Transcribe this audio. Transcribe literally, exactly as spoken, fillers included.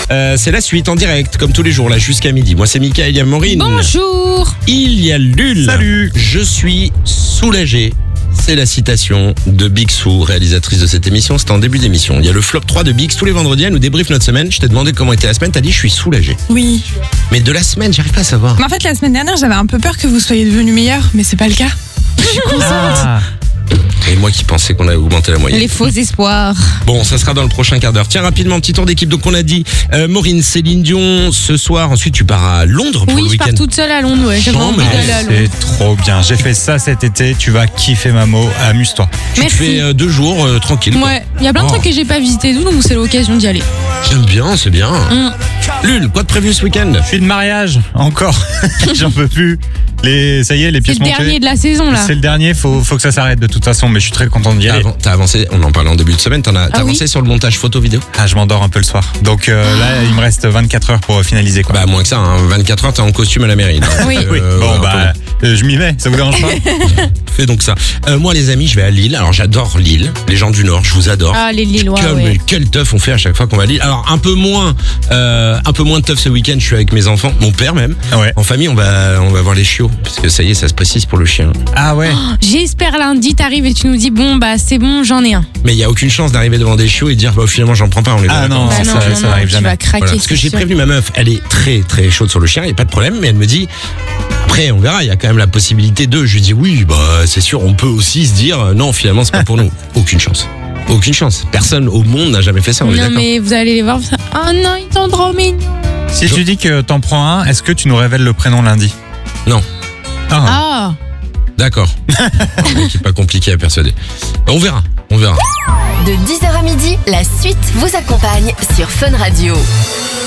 Euh, c'est la suite en direct, comme tous les jours, là, jusqu'à midi. Moi, c'est Mickaël, il y a Maureen. Bonjour. Il y a Lul. Salut. Je suis soulagé. C'est la citation de Bixou, réalisatrice de cette émission. C'était en début d'émission. Il y a le flop trois de Bix. Tous les vendredis, elle nous débriefe notre semaine. Je t'ai demandé comment était la semaine. T'as dit, je suis soulagé. Oui. Mais de la semaine, j'arrive pas à savoir. Mais en fait, la semaine dernière, j'avais un peu peur que vous soyez devenu meilleur, mais c'est pas le cas. Je suis contente. Ah. Et moi qui pensais qu'on avait augmenté la moyenne. Les faux espoirs. Bon, ça sera dans le prochain quart d'heure. Tiens, rapidement, petit tour d'équipe. Donc, on a dit, euh, Maureen, Céline Dion, ce soir. Ensuite, tu pars à Londres pour Oui, le je pars week-end. toute seule à Londres, ouais. J'avais Non, envie mais d'aller à Londres. C'est trop bien. J'ai fait ça cet été. Tu vas kiffer, Mamo. Amuse-toi. Tu te Merci. fais euh, deux jours euh, tranquille. quoi. Ouais, il y a plein de Oh. trucs que j'ai pas visités, donc c'est l'occasion d'y aller. J'aime bien, c'est bien. Mm. Lul, quoi de prévu ce week-end? Je suis de mariage. Encore. J'en peux plus. Les, ça y est, les C'est pièces le montées. dernier de la saison, là. C'est le dernier. Faut, faut que ça s'arrête de toute façon. Mais je suis très content d'y T'as aller. avan- t'as avancé, on en parlait en début de semaine, t'en as, t'as Ah oui avancé sur le montage photo-vidéo? Ah, je m'endors un peu le soir. Donc euh, là, il me reste vingt-quatre heures pour finaliser, quoi. Bah, moins que ça, hein. vingt-quatre heures, t'es en costume à la mairie. donc, Oui. oui. euh, Bon, un bah, euh, je m'y mets. Ça vous dérange pas? peu. Fais donc ça. Euh, moi, les amis, je vais à Lille. Alors, j'adore Lille. Les gens du Nord, je vous adore. Ah, les Lillois, Quel, ouais. mais quel teuf on fait à chaque fois qu'on va à Lille. Alors, un peu moins, euh, un peu moins de teuf ce week-end, je suis avec mes enfants, mon père même. Ouais. En famille, on va, on va voir les chiots. Parce que ça y est, ça se précise pour le chien. Ah ouais. J'espère lundi, t'arrives et tu nous dis, bon, bah, c'est bon, j'en ai un. Mais il n'y a aucune chance d'arriver devant des chiots et de dire, bah, finalement, j'en prends pas. On les Ah voit non, pas. Bah ça, non, ça, non, ça non, n'arrive tu jamais. vas craquer. Voilà, parce que c'est j'ai sûr. prévenu ma meuf, elle est très très chaude sur le chien, il n'y a pas de problème, mais elle me dit, après on verra, il y a quand même la possibilité de, je lui dis oui, bah c'est sûr, on peut aussi se dire, euh, non finalement c'est pas pour nous, aucune chance, aucune chance, personne au monde n'a jamais fait ça, on est Non, d'accord. mais vous allez les voir, vous allez- oh non, ils sont trop mignons. Si Je- tu dis que t'en prends un, est-ce que tu nous révèles le prénom lundi? Non, Ah. Ah. d'accord, c'est pas compliqué à persuader, on verra, on verra. De dix heures à midi, la suite vous accompagne sur Fun Radio.